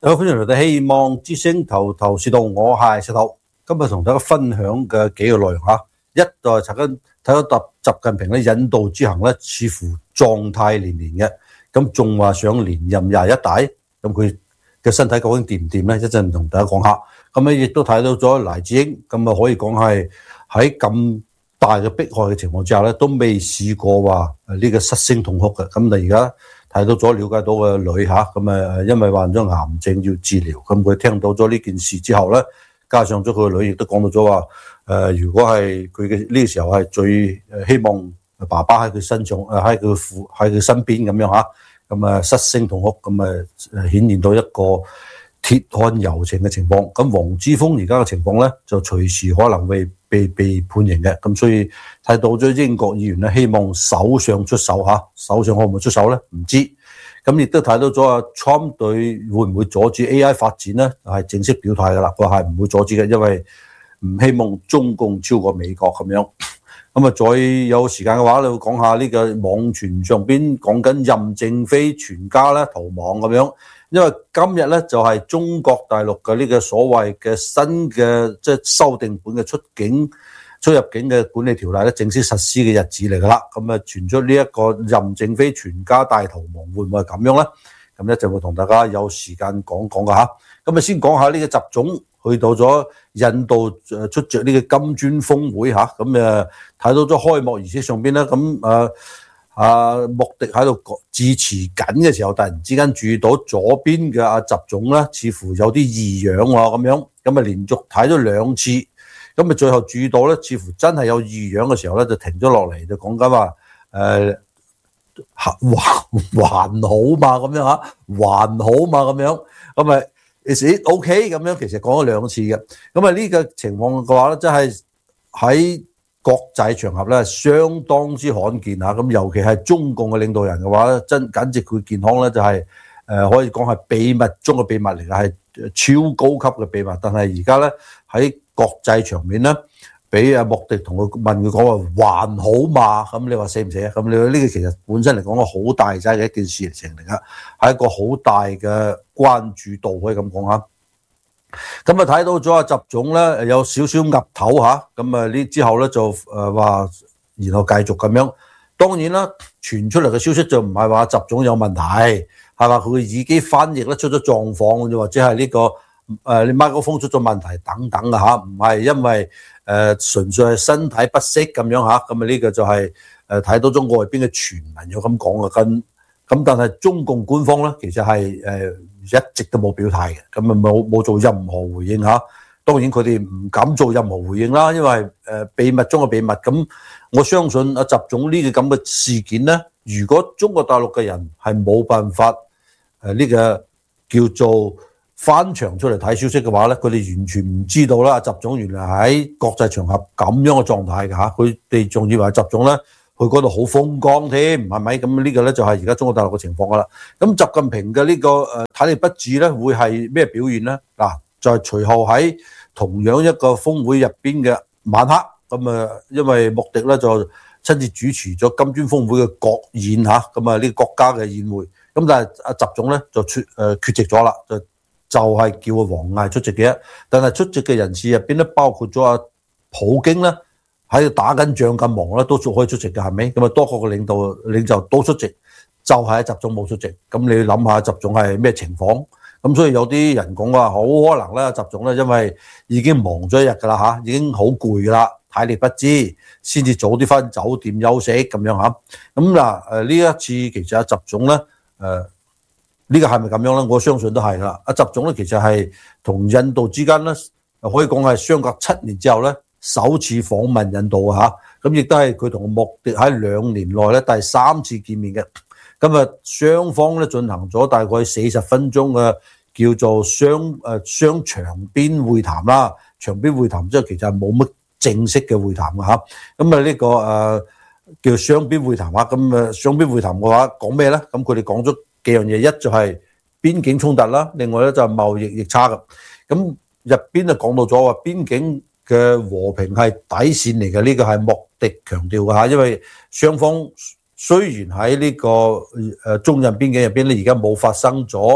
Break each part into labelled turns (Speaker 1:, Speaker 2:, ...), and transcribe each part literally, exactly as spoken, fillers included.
Speaker 1: 各位歡迎嚟到希望之聲頭頭是道，我係石頭。今日同大家分享嘅幾個內容嚇，一就係曾經睇到習近平咧引導之行咧，似乎狀態連連嘅，咁仲話想連任廿一大，咁佢嘅身體究竟掂唔掂咧？一陣同大家講下。咁咧亦都睇到咗黎智英，咁啊可以講係喺咁大嘅迫害嘅情況之下咧，都未試過話呢個失聲痛哭嘅。咁你而家睇到咗，了解到個女嚇，咁啊因為患咗癌症要治療，咁佢聽到咗呢件事之後咧，加上咗佢個女亦都講到咗話，誒、呃、如果係佢嘅呢個時候係最希望爸爸喺佢身上，誒喺佢父喺佢身邊咁樣嚇，咁啊失聲痛哭，咁啊顯現到一個鐵漢柔情嘅情況。咁黃之鋒而家嘅情況咧，就隨時可能會被被判刑嘅。咁所以睇到咗英國議員咧，希望首相出手嚇，首相可唔可以出手咧？唔知。咁亦都睇到咗阿 Trump 對會唔會阻止 A I 發展咧，係正式表態噶啦，佢係唔會阻止嘅，因為唔希望中共超過美國咁樣。咁啊，再有時間嘅話，你會講下呢個網傳上邊講緊任正非全家咧逃亡咁樣。因為今日咧就係中國大陸嘅呢個所謂嘅新嘅即係修訂本嘅出境出入境嘅管理條例咧正式實施嘅日子嚟噶啦。咁啊傳出呢一個任正非全家大逃亡會唔會係咁樣咧？咁一陣會同大家有時間講講噶吓。咁啊先講下呢個習總去到咗印度誒出席呢個金磚峰會吓。咁誒睇到咗開幕儀式上邊咧，咁誒。啊，莫迪喺度致辭緊嘅時候，突然之間注意到左邊嘅阿習總咧，似乎有啲異樣喎，咁樣，咁啊連續睇咗兩次，咁啊最後注意到咧，似乎真係有異樣嘅時候咧，就停咗落嚟，就講緊話誒還還好嘛，咁樣嚇，還好嘛，咁樣，咁啊 is it OK 咁樣，其實講咗兩次嘅，咁啊呢個情況嘅話咧，真係喺國際場合咧，相當之罕見嚇，咁尤其係中共嘅領導人嘅話咧，真簡直佢健康咧就係、是、誒、呃、可以講係秘密中嘅秘密嚟嘅，係超高級嘅秘密。但係而家咧喺國際場面咧，俾阿莫迪同佢問佢講話還好嘛？咁你話死唔死啊？咁你話呢個其實本身嚟講個好大劑嘅一件事情嚟㗎，係一個好大嘅關注度，可以咁講嚇。咁啊睇到咗阿習總咧有少少岌頭吓，咁啊呢之後咧就誒話，然後繼續咁樣。當然啦，傳出嚟嘅消息就唔係話習總有問題，係話佢嘅耳機翻譯咧出咗狀況，或者係呢、這個誒你麥克風出咗問題等等嘅吓，唔係因為誒、呃、純粹係身體不適咁樣吓。咁啊呢個就係誒睇到咗外邊嘅傳聞有咁講嘅，跟咁但係中共官方咧其實係誒。呃一直都冇表態嘅，咁啊冇冇做任何回應嚇。當然佢哋唔敢做任何回應啦，因為誒秘密中嘅秘密。咁我相信阿習總呢個咁嘅事件咧，如果中國大陸嘅人係冇辦法誒呢個叫做翻牆出嚟睇消息嘅話咧，佢哋完全唔知道啦。阿習總原來喺國際場合咁樣嘅狀態嘅嚇，佢哋仲以為習總咧。佢嗰度好風光添，係咪？咁呢個咧就係而家中國大陸嘅情況噶啦。咁習近平嘅呢個誒體力不支咧，會係咩表現咧？嗱，就係隨後喺同樣一個峰會入邊嘅晚黑，咁啊，因為莫迪咧就親自主持咗金磚峰會嘅國宴嚇，咁啊呢個國家嘅宴會。咁但係阿習總咧就出誒缺席咗啦，就就係叫阿王毅出席嘅。但係出席嘅人士入邊咧，包括咗阿普京咧。喺度打緊仗咁忙咧，都仲可以出席嘅，係咪？咁啊，多國嘅領導領袖都出席，就係阿習總冇出席。咁你諗下，習總係咩情況？咁所以有啲人講話，好可能咧，習總咧，因為已經忙咗一日㗎啦嚇，已經好攰㗎啦，體力不支，先至早啲翻酒店休息咁樣嚇。咁嗱，誒呢一次其實阿習總咧，誒、呃、呢、呢個係咪咁樣咧？我相信都係啦。阿習總咧，其實係同印度之間咧，可以講係相隔七年之後咧。首次訪問印度嚇，咁亦都係佢同莫迪喺兩年內咧第三次見面嘅。咁啊，雙方咧進行咗大概四十分鐘嘅叫做雙誒雙場邊會談啦。場邊會談之後其實係冇乜正式嘅會談嘅嚇。咁啊呢個誒叫雙邊會談啊。咁啊雙邊會談嘅話講咩咧？咁佢哋講咗幾樣嘢，一就係邊境衝突啦，另外咧就係貿易逆差嘅。咁入邊就講到咗話邊境嘅和平係底線嚟嘅，呢個係莫迪強調嘅嚇，因為雙方雖然喺呢個誒中印邊境入邊咧，而家冇發生咗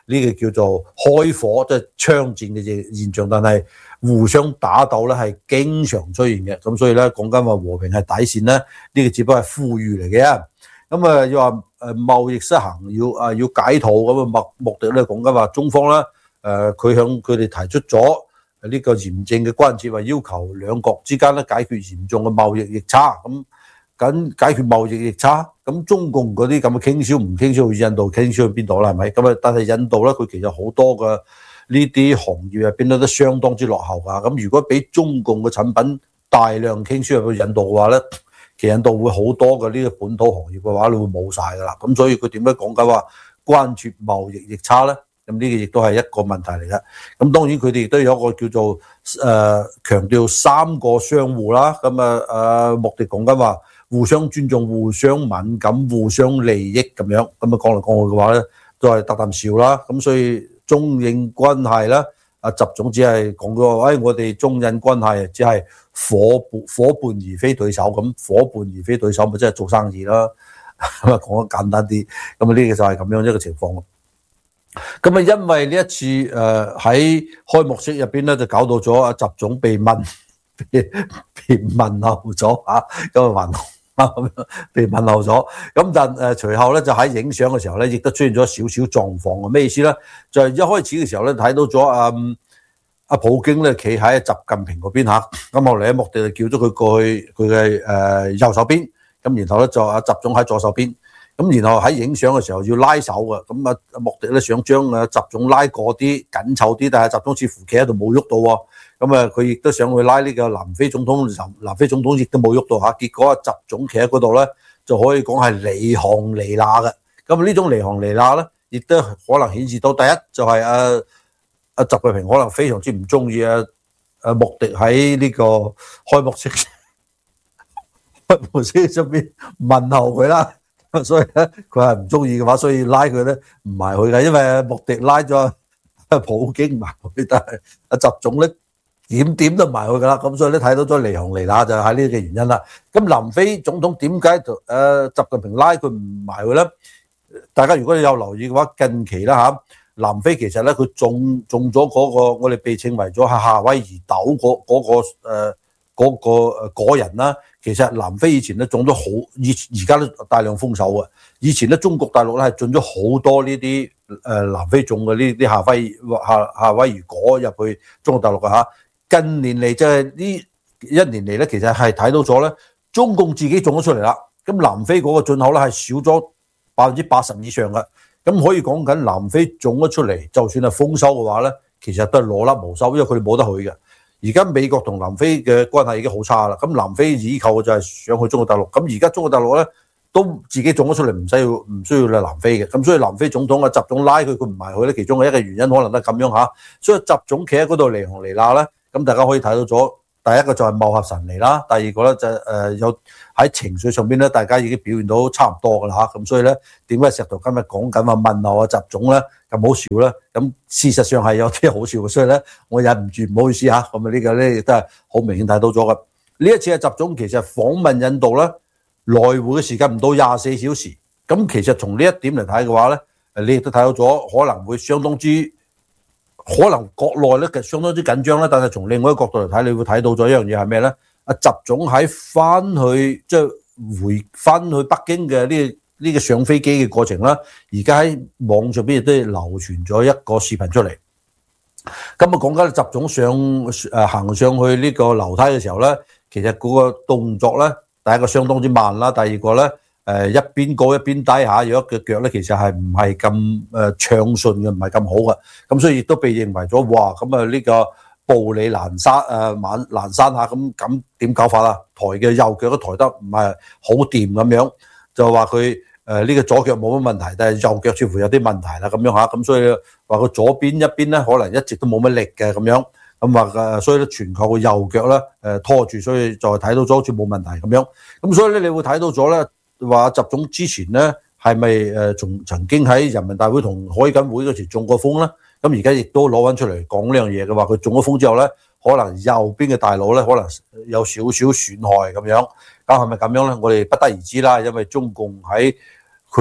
Speaker 1: 呢個叫做開火，即係槍戰嘅現象，但係互相打鬥咧係經常出現嘅。咁所以咧講緊話和平係底線咧，呢個只不過係呼籲嚟嘅。咁啊要話誒貿易失衡要啊要解套咁啊目目的咧講緊話中方咧誒佢向佢哋提出咗呢個嚴正嘅關切，話要求兩國之間咧解決嚴重嘅貿易逆差。咁緊解決貿易逆差，咁中共嗰啲咁嘅傾銷唔傾銷去印度傾銷去邊度啦？係咪？咁啊，但係印度咧，佢其實好多嘅呢啲行業入邊咧都相當之落後噶。咁如果俾中共嘅產品大量傾銷入去印度嘅話咧，其實印度會好多嘅呢個本土行業嘅話，你會冇晒噶啦。咁所以佢點解講緊話關注貿易逆差咧？咁呢個亦都係一個問題嚟嘅。咁當然佢哋亦都有一個叫做誒、呃、強調三個相互啦。咁啊誒目的講緊話。互相尊重、互相敏感、互相利益咁樣，咁啊講嚟講去嘅話咧，都係得啖笑啦。咁所以中印關係咧，阿習總只係講咗，誒、哎、我哋中印關係只係伙伴伙伴而非對手，咁伙伴而非對手咪即係做生意啦。咁啊講得簡單啲，咁啊呢個就係咁樣一個情況。咁啊因為呢一次誒喺、呃、開幕式入邊咧，就搞到咗阿習總被問被被問候咗嚇，咁啊還。被問候咗，咁但誒隨後咧就喺影相嘅時候咧，亦都出現咗少少狀況。咩意思咧？就係、是、一開始嘅時候咧，睇到咗阿阿普京咧企喺習近平嗰邊嚇，咁後嚟咧目的就叫咗佢過去佢嘅誒右手邊，咁然後咧就阿習總喺左手邊，咁然後喺影相嘅時候要拉手嘅，咁啊目的咧想將阿習總拉過啲緊湊啲，但係習總似乎企喺度冇喐到喎。咁啊，佢亦都想去拉呢個南非總統，南非總統亦都冇喐到嚇。結果啊，習總企喺嗰度咧，就可以講係離行離迾嘅。咁呢種離行離迾咧，亦都可能顯示到第一就係阿阿習近平可能非常之唔中意啊啊穆迪喺呢個開幕式開幕式上邊問候佢啦。所以咧，佢係唔中意嘅話，所以拉佢咧唔埋去嘅，因為穆迪拉咗普京埋去，但係阿習總咧。點點都埋去噶啦，咁所以咧睇到咗離行離迾就係呢個原因啦。咁南非總統點解誒習近平拉佢唔埋去咧？大家如果有留意嘅話，近期啦嚇，南非其實咧佢中中咗嗰個我哋被稱為咗係夏威夷豆嗰嗰個誒嗰個誒果仁啦。其實南非以前咧種咗好，以而家都大量豐收嘅。以前咧中國大陸咧係種咗好多呢啲誒南非種嘅呢啲夏威夏夏威夷果入去中國大陸嘅嚇。近年嚟就係呢一年嚟咧，其實係睇到咗咧，中共自己種咗出嚟啦。咁南非嗰個進口咧係少咗百分之八十以上嘅。咁可以講緊南非種咗出嚟，就算係豐收嘅話咧，其實都係攞粒無收，因為佢哋冇得去嘅。而家美國同南非嘅關係已經好差啦。咁南非依靠就係想去中國大陸。咁而家中國大陸咧都自己種咗出嚟，唔使要唔需要嚟南非嘅。咁所以南非總統啊習總拉佢，佢唔埋去咧，其中嘅一個原因可能都係咁樣嚇。所以習總企喺嗰度離行離迾咧。咁大家可以睇到咗，第一個就係貌合神離啦，第二個咧就誒、呃、有喺情緒上邊咧，大家已經表現到差唔多噶啦嚇。咁所以咧，點解石頭今日講緊話問候啊習總咧咁好笑咧？咁事實上係有啲好笑嘅，所以咧我忍唔住唔好意思嚇。咁啊呢個咧亦都係好明顯睇到咗嘅。呢一次嘅習總其實訪問印度咧，來回嘅時間唔到廿四小時。咁其實從呢一點嚟睇嘅話咧，誒你亦都睇到咗可能會相當之。可能國內咧相當之緊張啦，但係從另外一個角度嚟睇，你會睇到咗一樣嘢係咩咧？阿習總喺翻去即係、就是、回翻去北京嘅呢個呢個上飛機嘅過程啦，而家喺網上邊亦都流傳咗一個視頻出嚟。咁啊講緊習總上誒行上去呢個樓梯嘅時候咧，其實嗰個動作咧，第一個相當之慢啦，第二個咧。誒一邊高一邊低下，有一隻腳咧，其實係唔係咁誒暢順嘅，唔係咁好嘅，咁所以亦都被認為咗，哇！咁啊呢個步履蹣跚誒蹣蹣跚下，咁咁點搞法啊？抬嘅右腳都抬得唔係好掂咁樣，就話佢誒呢個左腳冇乜問題，但係右腳似乎有啲問題啦咁樣嚇，咁所以話佢左邊一邊咧可能一直都冇乜力嘅咁樣，咁話誒所以咧全靠個右腳咧誒拖住，所以就睇到咗好似冇問題咁樣，咁所以咧你會睇到咗咧。話習總之前咧係咪誒從曾經喺人民大會同海緊會嗰時中過風咧？咁而家亦都攞翻出嚟講呢樣嘢嘅話，佢中咗風之後咧，可能右邊嘅大腦咧可能有少少損害咁樣。咁係咪咁樣咧？我哋不得而知啦，因為中共喺佢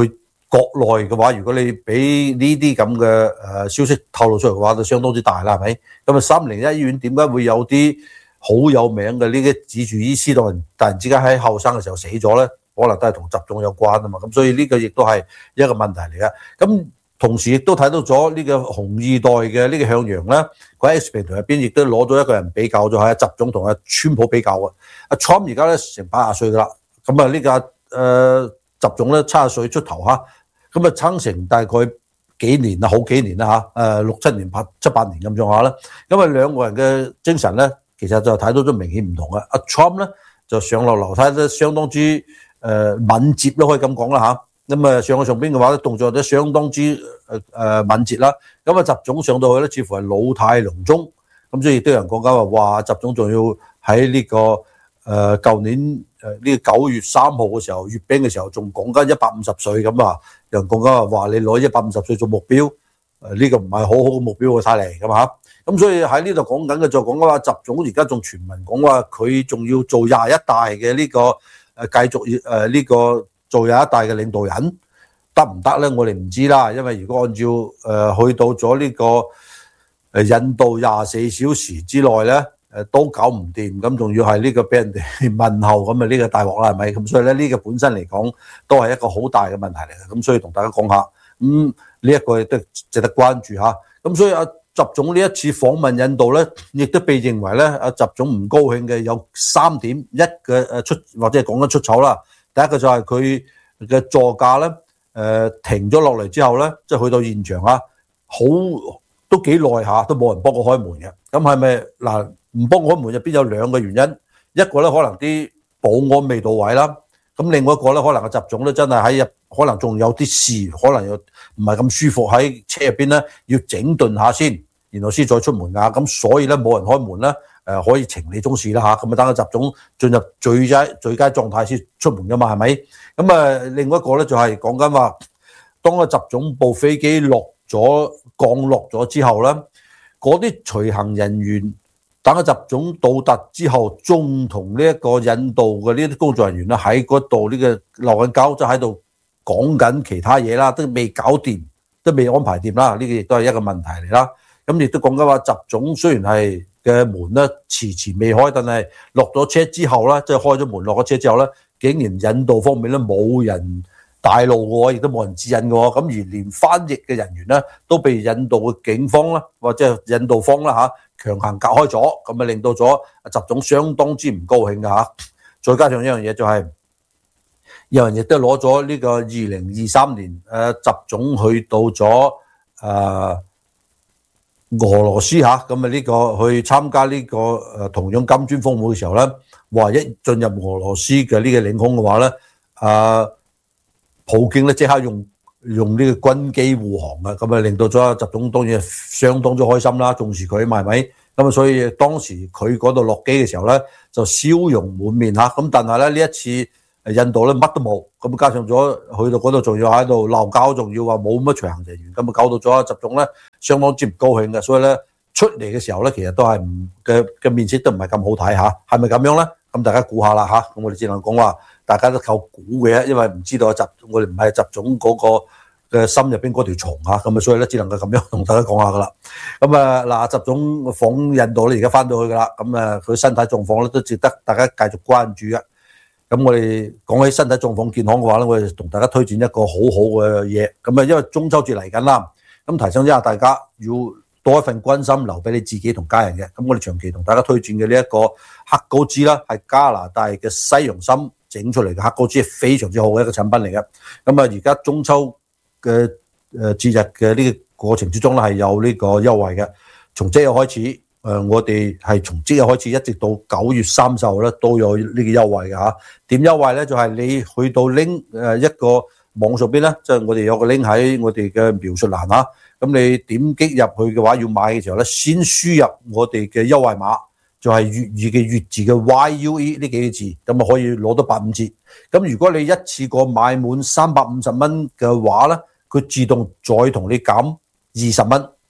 Speaker 1: 國內嘅話，如果你俾呢啲咁嘅誒消息透露出嚟嘅話，就相當之大啦，係咪？咁啊，三零一醫院點解會有啲好有名嘅呢啲主治醫師突然突然之間喺後生嘅時候死咗咧？可能都係同習總有關啊嘛。咁所以呢個亦都係一個問題嚟嘅。咁同時亦都睇到咗呢個紅二代嘅呢個向陽咧，佢喺 X 平台入邊亦都攞咗一個人比較咗，係習總同阿川普比較嘅。阿 Trump 而家咧成八十歲噶啦，咁啊呢個誒習總咧七十歲出頭嚇。咁啊，撐成大概幾年啦，好幾年啦嚇，誒六七年、八七八年咁上下啦。咁啊，兩個人嘅精神咧，其實就睇到咗明顯唔同嘅。阿 Trump 咧就上落樓梯都相當之誒敏捷咯，可以咁講啦嚇。咁啊，上去上邊嘅話咧，動作都相當之誒誒敏捷啦。咁啊，習總上到去咧，似乎係老態龍鍾。咁所以亦都有人講緊話，哇！習總仲要喺呢個誒舊年誒呢個九月三號嘅時候閱兵嘅時候，仲講緊一百五十歲咁啊！有人講緊話你攞一百五十歲做目標，誒、這、呢個唔係好好嘅目標喎，睇嚟咁嚇。咁所以喺呢度講緊嘅就講緊話，習總而家仲傳聞講話佢仲要做廿一大嘅呢、這個誒繼續誒呢個做廿一大嘅領導人，得唔得咧？我哋唔知啦，因為如果按照誒、呃、去到咗呢個誒印度廿四小時之內咧。誒都搞唔掂，咁仲要係呢個俾人哋問候咁啊，呢個大鑊啦，係咪？咁所以咧呢個本身嚟講都係一個好大嘅問題嚟嘅，咁所以同大家講下，咁呢一個亦都值得關注嚇。咁所以阿習總呢一次訪問印度咧，亦都被認為咧阿習總唔高興嘅有三點，一嘅誒出或者係講緊出醜啦。第一個就係佢嘅座駕咧誒停咗落嚟之後咧，即係去到現場啊，好都幾耐下都冇人幫佢開門嘅。咁係咪嗱？唔幫開門入邊有兩個原因，一個咧可能啲保安未到位啦，咁另外一個咧可能個習總咧真係喺入，可能仲有啲事，可能又唔係咁舒服喺車入邊咧，要整頓下先，然後先再出門㗎。咁所以咧冇人開門咧，誒可以情理中事啦嚇。咁啊等個習總進入最佳最佳狀態先出門㗎嘛，係咪？咁啊另外一個咧就係講緊話，當個習總部飛機落咗降落咗之後咧，嗰啲隨行人員。等個習總到達之後，仲同呢一個印度嘅呢啲工作人員咧喺嗰度呢個留緊交，即係喺度講緊其他嘢啦，都未搞掂，都未安排掂啦。呢個亦都係一個問題嚟啦。咁亦都講緊話，習總雖然係嘅門咧遲遲未開，但係落咗車之後咧，即係開咗門落咗車之後咧，竟然印度方面咧冇人帶路嘅喎，亦都冇人指引嘅喎。咁而連翻譯嘅人員咧都被印度嘅警方啦，或者係印度方啦嚇。強行隔開咗，咁啊令到咗習總相當之唔高興㗎嚇。再加上一樣嘢就係、是，有人亦都攞咗呢個二零二三年誒習總去到咗誒、呃、俄羅斯嚇，咁啊呢個去參加呢個誒同樣金磚峰會嘅時候咧，話一進入俄羅斯嘅呢個領空嘅話咧，誒普京咧即刻用。用呢個軍機護航啊，咁啊令到咗習總當然相當之開心啦，重視佢係咪？咁啊所以當時佢嗰度落機嘅時候咧，就笑容滿面嚇。咁但係咧呢一次印度咧乜都冇，咁加上咗去到嗰度仲要喺度鬧交，仲要話冇乜隨行人員，咁啊搞到咗習總咧相當之唔高興嘅。所以咧出嚟嘅時候咧，其實都係唔嘅嘅面色都唔係咁好睇嚇，係咪咁樣咧？咁大家估下啦嚇。咁我哋只能講話。大家都靠估嘅，因為唔知道習，我哋唔係習總嗰個嘅心入邊嗰條蟲嚇，咁啊，所以咧只能夠咁樣同大家講下噶啦。咁啊嗱，習總訪印度咧，而家翻到去噶啦，咁啊佢身體狀況咧都值得大家繼續關注嘅。咁我哋講起身體狀況健康嘅話咧，我哋同大家推薦一個好好嘅嘢。咁啊，因為中秋節嚟緊啦，咁提醒一下大家要多一份關心留俾你自己同家人嘅。咁我哋長期同大家推薦嘅呢一個黑高脂啦，係加拿大嘅西洋參整出嚟嘅黑高脂，係非常之好嘅一個產品嚟嘅。咁啊，而家中秋嘅誒節日嘅呢個過程之中咧，係有呢個優惠嘅。從即日開始，誒、呃、我哋係從即日開始一直到九月三十號咧，都有呢個優惠嘅嚇。點優惠咧？就係、是、你去到 link 誒一個網上邊咧，即、就、係、是、我哋有個 link 喺我哋嘅描述欄嚇。咁你點擊入去嘅話，要買嘅時候咧，先輸入我哋嘅優惠碼。就係粵語嘅粵字嘅 Y U E 呢幾個字，咁啊可以攞到八五折。咁如果你一次過買滿三百五十蚊嘅話咧，佢自動再同你減二十蚊。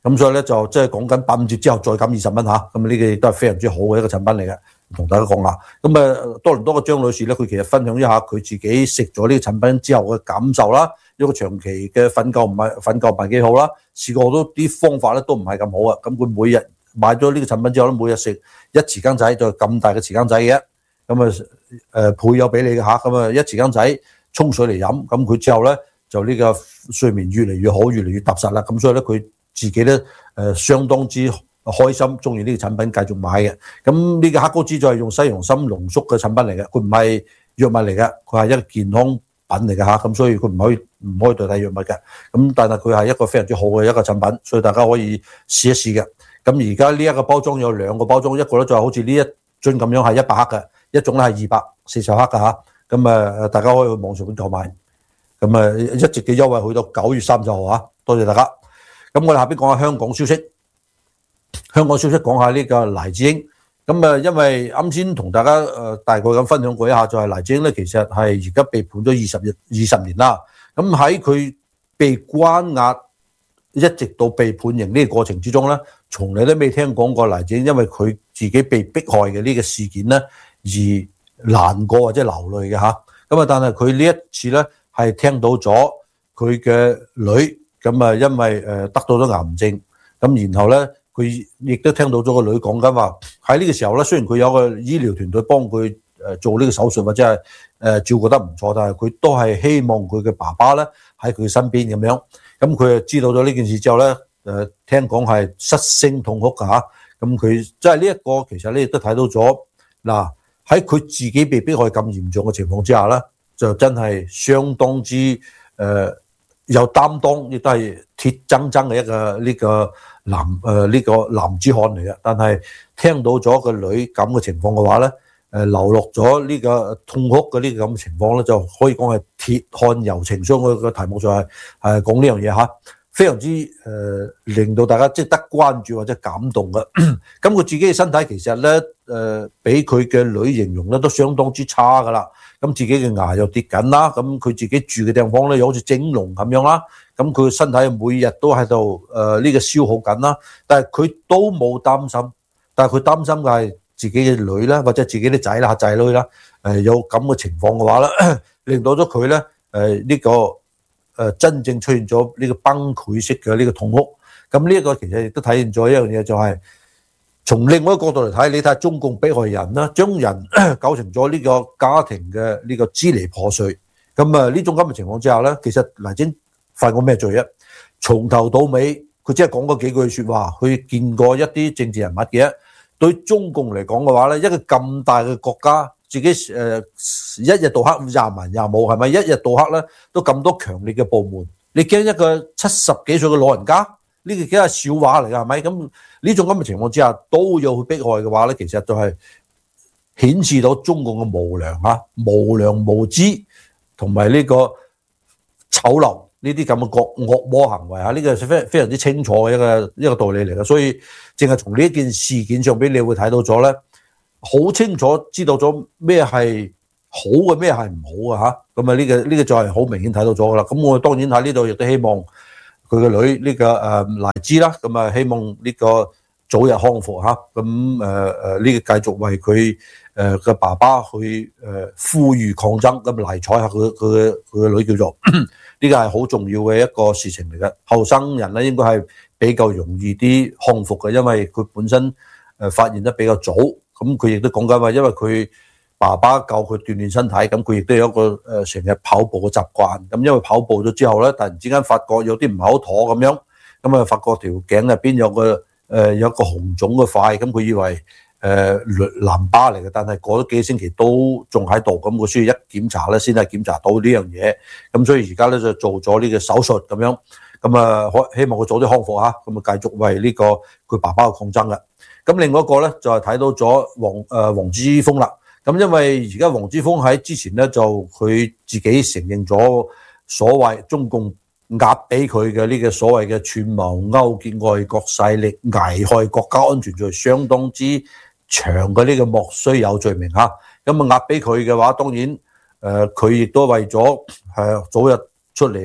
Speaker 1: 咁所以咧就即係講緊八五折之後再減二十蚊嚇，咁呢個亦都係非常之好嘅一個產品嚟嘅，同大家講下。咁啊多倫多嘅張女士咧，佢其實分享一下佢自己食咗呢個產品之後嘅感受啦，一個長期嘅瞓覺唔係瞓覺唔係幾好啦，試過好多啲方法咧都唔係咁好啊。咁佢每日買咗呢個產品之後咧，每日食一匙羹仔，就咁大嘅匙羹仔嘅，咁啊誒配有俾你嘅嚇，咁啊一匙羹仔沖水嚟飲，咁佢之後咧就呢個睡眠越嚟越好，越嚟越踏實啦。咁所以咧佢自己咧誒相當之開心，中意呢個產品繼續買嘅。咁呢個黑高脂就係用西洋參濃縮嘅產品嚟嘅，佢唔係藥物嚟嘅，佢係一個健康品嚟嘅嚇。咁所以佢唔可以唔可以代替藥物嘅。咁但係佢係一個非常之好嘅一個產品，所以大家可以試一試嘅。咁而家呢一個包裝有兩個包裝，一個咧就係好似呢一樽咁樣係一百克嘅，一種咧係二百四十克嘅嚇。咁啊大家可以去網上邊購買。咁啊一直嘅優惠去到九月三十號嚇，多謝大家。咁我哋下邊講下香港消息。香港消息講下呢個黎智英。咁啊，因為啱先同大家誒大概咁分享過一下，就係黎智英咧，其實係而家被判咗二十日二十年啦。咁喺佢被關押一直到被判刑呢個過程之中咧，從嚟都未聽講過黎智英因為佢自己被迫害嘅呢個事件咧而難過或者流淚嘅嚇。咁啊，但係佢呢一次咧係聽到咗佢嘅女。咁啊，因為誒得到咗癌症，咁然後咧，佢亦都聽到咗個女講緊話，喺呢個時候咧，雖然佢有個醫療團隊幫佢誒做呢個手術或者係誒照顧得唔錯，但係佢都係希望佢嘅爸爸咧喺佢身邊咁樣。咁佢就知道咗呢件事之後咧，誒聽講係失聲痛哭㗎嚇。咁佢即係呢一個其實咧亦都睇到咗嗱，喺佢自己被迫害咁嚴重嘅情況之下咧，就真係相當之誒。呃有擔當，亦都係鐵錚錚嘅一個呢個男誒呢個男子漢嚟嘅。但係聽到咗個女咁嘅情況嘅話咧，誒流落咗呢個痛哭嘅呢個咁嘅情況咧，就可以講係鐵漢柔情。所以我個題目就係誒講呢樣嘢嚇，非常之誒、呃、令到大家值得關注或者感動嘅。咁佢自己嘅身體其實咧誒，俾佢嘅女形容咧都相當之差噶啦。咁自己嘅牙又跌緊啦，咁佢自己住嘅地方咧又好似整容咁樣啦，咁佢身體每日都喺度誒呢個消耗緊啦，但係佢都冇擔心，但係佢擔心嘅係自己嘅女啦，或者自己啲仔啦、仔女啦，誒有咁嘅情況嘅話咧，令到咗佢咧誒呢個誒真正出現咗呢個崩潰式嘅呢個痛哭。咁呢一個其實亦都體現咗一樣嘢，就係從另外一個角度嚟睇，你睇下中共迫害人啦，將人構成咗呢個家庭嘅呢個支離破碎。咁啊呢種咁嘅情況之下咧，其實黎智英犯過咩罪啊？從頭到尾，佢只係講過幾句説話，去見過一啲政治人物嘅。對中共嚟講嘅話咧，一個咁大嘅國家，自己誒、呃、一日到黑廿文廿武，係咪？一日到黑咧都咁多強烈嘅部門，你驚一個七十幾歲嘅老人家？呢個幾係笑話嚟㗎，係咪？咁呢種咁嘅情況之下，都要去迫害嘅話咧，其實就係顯示到中共嘅無良嚇、無良無知同埋呢個醜陋呢啲咁嘅惡惡魔行為嚇，呢個係非非常之清楚嘅一個一個道理嚟嘅。所以淨係從呢一件事件上邊，你會睇到咗咧，好清楚知道咗咩係好嘅，咩係唔好嘅嚇。咁啊呢個呢個就係好明顯睇到咗㗎啦。咁我當然喺呢度亦都希望佢個女呢個誒黎智啦，咁啊希望呢個早日康復嚇，咁誒誒呢個繼續為佢誒嘅爸爸去誒呼籲抗爭，咁黎采下佢佢嘅佢嘅女叫做呢個係好重要嘅一個事情嚟嘅。後生人咧應該係比較容易啲康復嘅，因為佢本身誒發現得比較早，咁佢亦都講緊話，因為佢爸爸教佢鍛鍊身體，咁佢亦都有一個誒成日跑步嘅習慣。咁因為跑步咗之後咧，突然之間發覺有啲唔係好妥咁樣，咁啊發覺條頸入邊有個誒、呃、有一個紅腫嘅塊，咁佢以為誒淋巴嚟嘅，但係過咗幾個星期都仲喺度，咁佢需要一檢查咧先係檢查到呢樣嘢。咁所以而家咧就做咗呢個手術咁樣，咁啊可希望佢早啲康復嚇，咁啊繼續為呢個佢爸爸嘅抗爭嘅。咁另外一個咧就係睇到咗黃誒黃之鋒啦。咁因為而家黃之鋒喺之前咧就佢自己承認咗所謂中共押俾佢嘅呢個所謂嘅串謀勾結外國勢力危害國家安全罪相當之長嘅呢個莫須有罪名嚇。咁啊押俾佢嘅話，當然誒佢亦都為咗係早日出嚟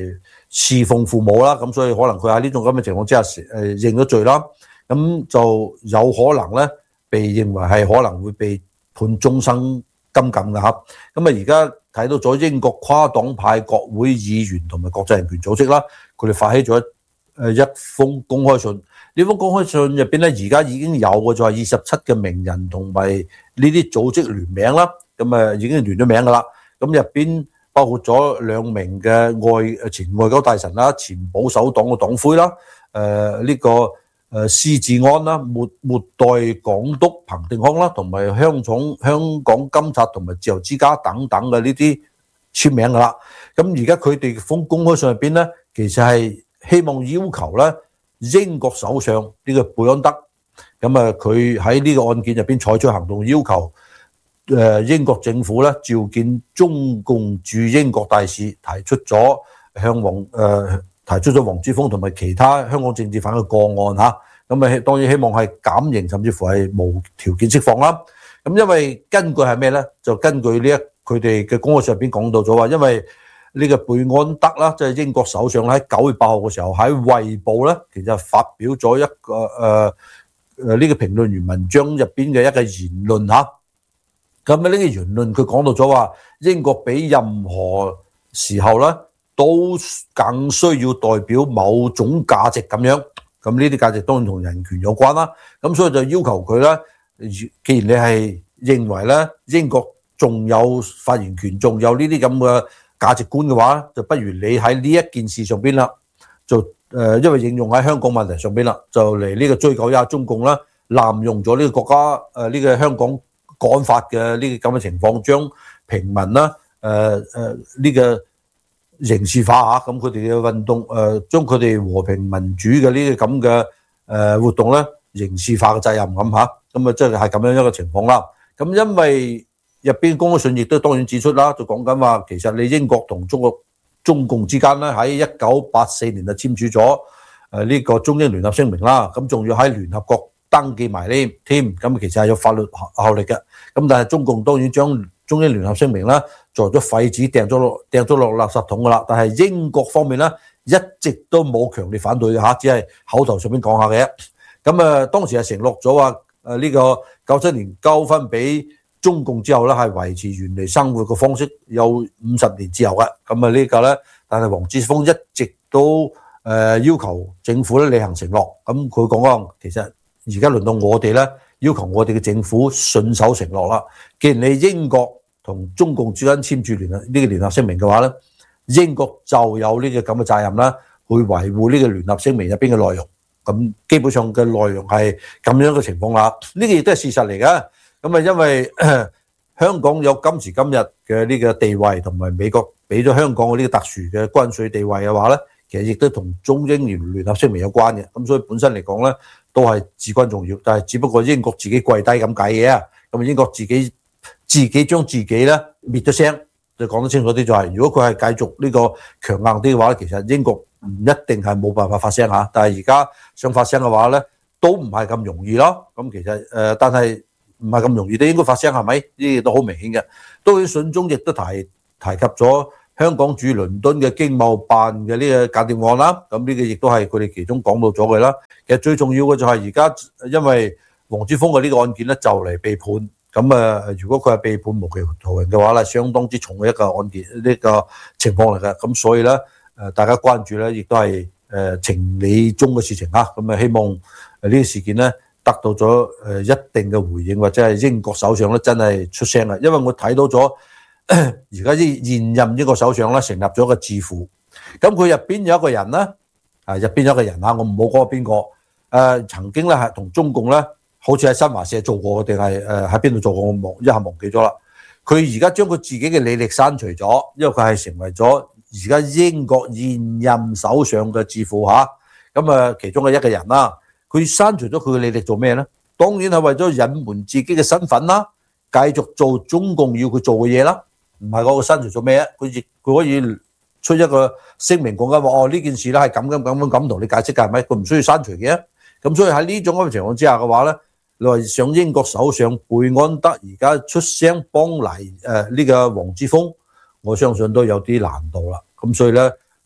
Speaker 1: 侍奉父母啦，咁所以可能佢喺呢種咁嘅情況之下誒認咗罪啦，咁就有可能咧被認為係可能會被判終生監禁嘅嚇。咁啊而家睇到咗英國跨黨派國會議員同埋國際人權組織啦，佢哋發起咗誒一封公開信。呢封公開信入邊咧，而家已經有嘅就係二十七嘅名人同埋呢啲組織聯名啦，咁啊已經聯咗名噶啦。咁入邊包括咗兩名嘅外前外交大臣啦、前保守黨嘅黨魁啦、誒、呃、呢、這個誒施志安啦、末末代港督彭定康啦，同埋香港香港監察同埋自由之家等等嘅呢啲簽名噶啦。咁而家佢哋封公開信入邊咧，其實係希望要求咧英國首相呢個貝安德，咁啊佢喺呢個案件入邊採取行動，要求誒英國政府咧召見中共駐英國大使，提出咗向王誒提出咗黃之鋒同埋其他香港政治犯嘅個案嚇，咁啊當然希望係減刑，甚至乎係無條件釋放啦。咁因為根據係咩咧？就根據呢一佢哋嘅公開信入邊講到咗話，因為呢個貝安德啦，即係英國首相喺九月八號嘅時候喺《衛報》咧，其實發表咗一個誒誒呢個評論員文章入邊嘅一個言論嚇。咁啊呢個言論佢講到咗話，英國比任何時候咧都更需要代表某種價值咁樣。咁呢啲價值當然同人權有關啦。咁所以就要求佢咧，既然你係認為咧英國仲有發言權，仲有呢啲咁嘅價值觀嘅話，就不如你喺呢一件事上邊啦，就誒，因為應用喺香港問題上邊啦，就嚟呢個追究一下中共啦，濫用咗呢個國家誒呢個香港國安法嘅呢個咁嘅情況，將平民啦誒誒呢個刑事化嚇，咁佢哋嘅運動誒，將佢哋和平民主嘅呢個咁嘅誒活動咧刑事化嘅責任咁嚇，咁啊即係係咁樣一個情況啦。咁因為入邊公開信亦都當然指出啦，就講緊話其實你英國同中國中共之間咧喺一九八四年就簽署咗誒呢個中英聯合聲明啦，咁仲要喺聯合國登記埋呢添，咁其實係有法律效力嘅。咁但係中共當然將中英聯合聲明啦作咗廢紙掟咗落掟咗落垃圾桶噶啦，但係英國方面咧一直都冇強烈反對嘅嚇，只係口頭上面講下嘅。咁啊當時係承諾咗話誒呢個九七年交翻俾中共之後咧，係維持原嚟生活嘅方式，有五十年自由嘅。咁啊呢個咧，但係黃之鋒一直都誒要求政府咧履行承諾。咁佢講講，其實而家輪到我哋咧，要求我哋嘅政府信守承諾啦。既然你英國同中共之間簽署聯合呢個聯合聲明嘅話咧，英國就有呢個咁嘅責任啦，去維護呢個聯合聲明入邊嘅內容。咁基本上嘅內容係咁樣嘅情況啦。呢個亦都係事實嚟嘅。咁啊，因為香港有今時今日嘅呢個地位，同埋美國俾咗香港嘅呢個特殊嘅關稅地位嘅話咧，其實亦都同中英聯聯合聲明有關嘅。咁所以本身嚟講咧，都係至關重要。但係只不過英國自己跪低咁解嘅啊。咁英國自己自己將自己咧滅咗聲，就講得清楚啲就係，如果佢係繼續呢個強硬啲嘅話，其實英國唔一定係冇辦法發聲嚇。但係而家想發聲嘅話咧，都唔係咁容易咯。咁其實誒，但係唔係咁容易都應該發聲係咪？呢啲都好明顯嘅。都喺信中亦都提提及咗香港駐倫敦嘅經貿辦嘅呢個間諜案啦。咁呢個亦都係佢哋其中講到咗嘅啦。其實最重要嘅就係而家因為黃之鋒嘅呢個案件咧就嚟被判，咁啊如果佢係被判無期徒刑嘅話咧，相當之重嘅一個案件呢個情況嚟嘅。咁所以咧誒大家關注咧，亦都係誒情理中嘅事情啊。咁啊希望誒呢個事件咧得到咗誒一定嘅回應，或者係英國首相咧真係出聲啦。因為我睇到咗而家啲現任英國首相咧成立咗一個智庫，咁佢入邊有一個人咧，啊入邊有一個人啊，我唔好講邊個，誒、呃、曾經咧係同中共咧，好似喺新華社做過定係誒喺邊度做過，我忘一下忘記咗啦。佢而家將佢自己嘅履歷刪除咗，因為佢係成為咗而家英國現任首相嘅智庫嚇，咁啊其中嘅一個人啦。佢刪除咗佢嘅履歷做咩咧？當然係為咗隱瞞自己嘅身份啦，繼續做中共要佢做嘅嘢啦。唔係嗰個刪除做咩啊？佢亦佢可以出一個聲明講緊話，哦呢件事咧係咁咁咁咁咁同你解釋㗎，係咪？佢唔需要刪除嘅。咁所以喺呢種咁嘅情況之下嘅話咧，你話想英國首相貝安德而家出聲幫嚟誒呢個黃之鋒，我相信都有啲難度啦。咁所以咧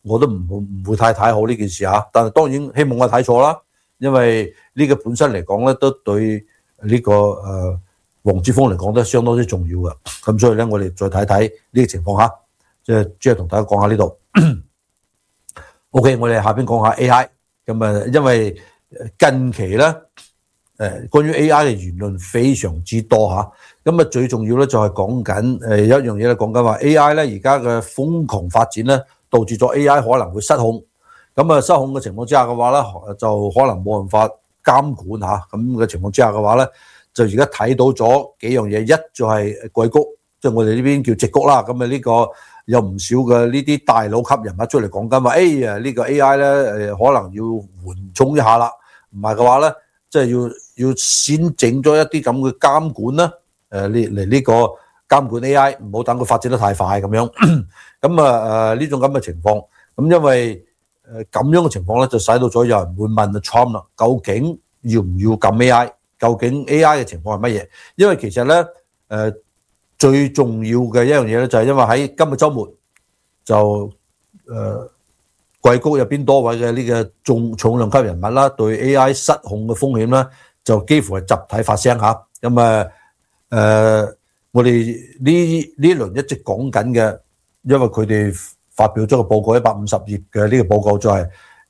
Speaker 1: 我都唔會唔會太睇好呢件事嚇。但係當然希望我睇錯啦，因為呢個本身嚟講咧，都對呢個誒黃之鋒嚟講都係相當之重要嘅。咁所以咧，我哋再睇睇呢個情況嚇，即係即係同大家講下呢度。OK， 我哋下邊講下 A I。咁啊，因為近期咧誒關於 A I 嘅言論非常之多嚇。咁啊，最重要咧就係講緊誒有一樣嘢咧，講緊話 A I 咧而家嘅瘋狂發展咧，導致咗 A I 可能會失控。咁啊，失控嘅情況之下嘅話咧，就可能冇辦法監管嚇。咁嘅情況之下嘅話咧，就而家睇到咗幾樣嘢，一就係硅谷，即係我哋呢邊叫矽谷啦。咁啊，呢個有唔少嘅呢啲大佬級人物出嚟講緊話，哎呀呢個 A I 咧誒可能要緩衝一下啦。唔係嘅話咧，即係要要先整咗一啲咁嘅監管啦。誒嚟嚟呢個監管 A I， 唔好等佢發展得太快咁樣。咁啊誒呢種咁嘅情況，咁因為誒咁樣嘅情況咧，就使到咗有人會問阿 Trump 啦，究竟要唔要禁 A I？ 究竟 A I 嘅情況係乜嘢？因為其實咧誒最重要嘅一樣嘢咧，就係因為喺今日週末就誒硅谷入邊多位嘅呢個重重量級人物啦，對 A I 失控嘅風險咧，就幾乎係集體發聲嚇。咁啊〜誒、呃，我哋呢呢輪一直講緊嘅，因為佢哋發表咗個報告一百五十頁嘅呢個報告就係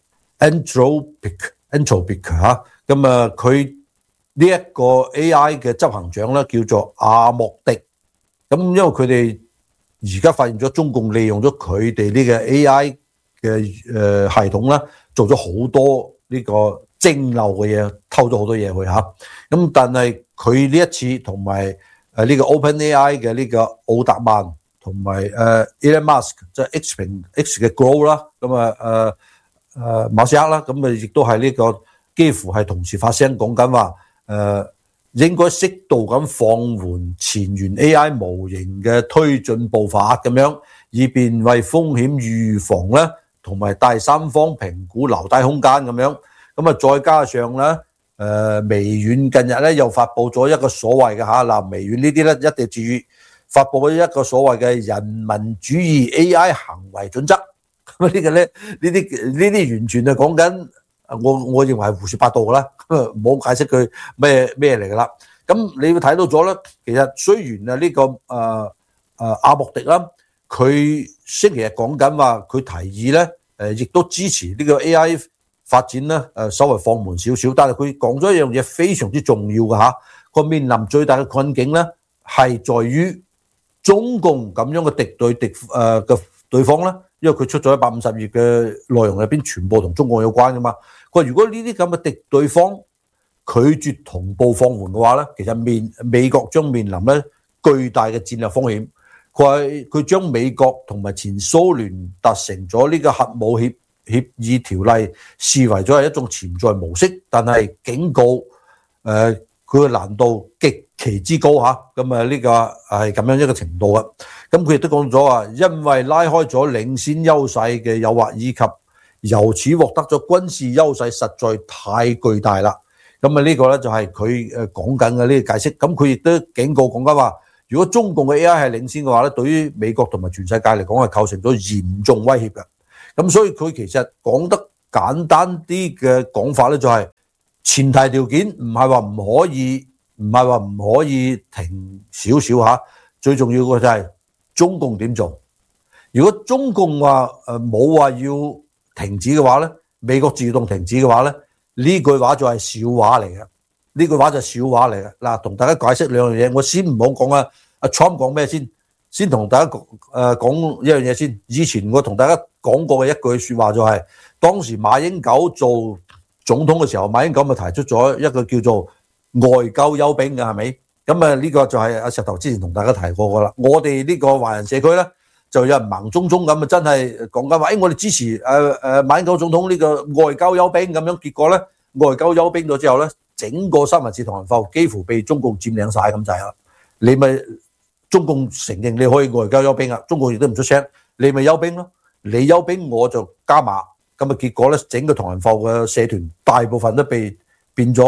Speaker 1: Anthropic Anthropic 嚇，咁啊佢呢一個 A I 嘅執行長咧叫做阿莫迪，咁因為佢哋而家發現咗中共利用咗佢哋呢個 A I 嘅誒系統啦，做咗好多呢個蒸漏嘅嘢，偷咗好多嘢去嚇，咁但係佢呢一次同埋誒呢個 OpenAI 嘅呢個奧達曼同埋誒 Elon Musk 即係 X 平 X 嘅 Grow 啦，咁啊誒誒馬斯克啦，咁啊亦都係呢個幾乎係同時發聲講緊話誒應該適度咁放緩前沿 A I 模型嘅推進步伐咁樣，以便為風險預防咧同埋第三方評估留低空間咁樣，咁啊再加上咧。誒、呃、微軟近日咧又發布咗一個所謂嘅嚇嗱，微軟呢啲咧一定注意發布咗一個所謂嘅人民主義 A I 行為準則。咁呢個咧呢啲呢啲完全係講緊我我認為係胡說八道㗎啦，唔好解釋佢咩咩嚟㗎啦。咁你會睇到咗咧，其實雖然啊、這、呢個誒誒、呃、阿莫迪啦，佢星期日講緊話佢提議咧誒，亦都支持呢個 A I。發展咧誒稍微放緩少少，但係佢講咗一樣嘢非常之重要嘅嚇，個面臨最大嘅困境咧係在於中共咁樣嘅敵對敵誒嘅對方咧，因為佢出咗一百五十頁嘅內容入邊全部同中共有關嘅嘛。佢話如果呢啲咁嘅敵對方拒絕同步放緩嘅話咧，其實面美國將面臨咧巨大嘅戰略風險。佢話佢將美國同埋前蘇聯達成咗呢個核武協協議條例視為咗係一種潛在模式，但係警告誒佢嘅難度極其之高嚇，咁啊呢個係咁樣一個程度啊。咁佢亦都講咗話，因為拉開咗領先優勢嘅誘惑，以及由此獲得咗軍事優勢，實在太巨大啦。咁啊呢個咧就係佢誒講緊嘅呢個解釋。咁佢亦都警告講緊話，如果中共嘅 A I 係領先嘅話咧，對於美國同埋全世界嚟講係構成咗嚴重威脅嘅。咁所以佢其實講得簡單啲嘅講法咧，就係前提條件唔係話唔可以，唔係話唔可以停少少嚇。最重要嘅就係中共點做。如果中共話誒冇話要停止嘅話咧，美國自動停止嘅話咧，呢句話就係笑話嚟嘅。呢句話就係笑話嚟嘅。嗱，同大家解釋兩樣嘢，我先唔好講啊，阿 Trump 講咩先。先同大家誒講一樣嘢先。以前我同大家講過嘅一句説話就係、是，當時馬英九做總統嘅時候，馬英九咪提出咗一個叫做外交休兵嘅，係咪？咁啊呢個就係阿石頭之前同大家提過噶啦。我哋呢個華人社區咧，就有人盲中中咁啊，真係講緊話，誒我哋支持誒誒馬英九總統呢個外交休兵咁樣。結果咧，外交休兵咗之後咧，整個三藩市同仁埠幾乎被中共佔領晒咁滯啦。你咪中共承認你可以外交休兵啊，中共亦都唔出聲，你咪休兵咯。你休兵我就加碼，咁啊結果咧，整個同仁埠嘅社團大部分都被變咗